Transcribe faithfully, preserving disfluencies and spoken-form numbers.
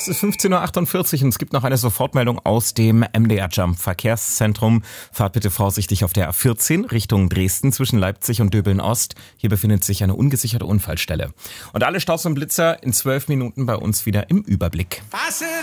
Es ist fünfzehn Uhr achtundvierzig und es gibt noch eine Sofortmeldung aus dem M D R-Jump Verkehrszentrum. Fahrt bitte vorsichtig auf der A vierzehn Richtung Dresden zwischen Leipzig und Döbeln-Ost. Hier befindet sich eine ungesicherte Unfallstelle. Und alle Staus und Blitzer in zwölf Minuten bei uns wieder im Überblick.